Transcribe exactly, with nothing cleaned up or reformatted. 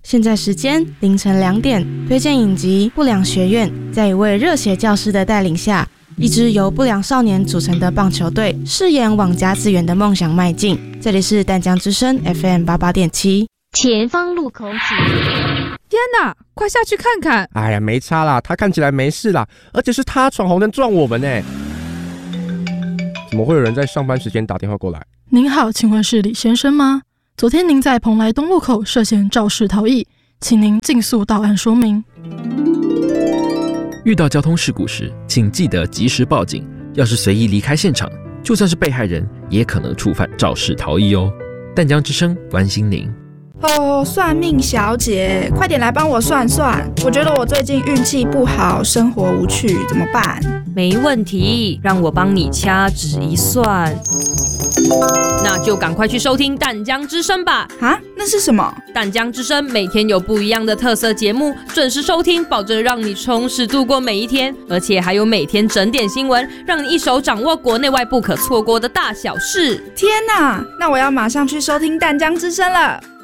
现在时间凌晨两点，推荐影集《不良学院》在一位热血教师的带领下，一支由不良少年组成的棒球队誓言往甲子园的梦想迈进。这里是淡江之声 F M 八八点七。 前方路口请。 天哪，快下去看看！ 哎呀，没差啦，他看起来没事啦，而且是他闯红灯撞我们呢。怎么会有人在上班时间打电话过来？ 您好，请问是李先生吗？昨天您在蓬莱东路口涉嫌肇事逃逸，请您尽速到案说明。 遇到交通事故时，请记得及时报警。要是随意离开现场，就算是被害人，也可能触犯肇事逃逸哦。淡江之声关心您。 哦，算命小姐，快点来帮我算算。我觉得我最近运气不好，生活无趣，怎么办？ 没问题，让我帮你掐指一算。那就赶快去收听淡江之声吧。 啊，那是什么？ 淡江之声每天有不一样的特色节目，准时收听，保证让你充实度过每一天。而且还有每天整点新闻，让你一手掌握国内外不可错过的大小事。 天哪，那我要马上去收听淡江之声了。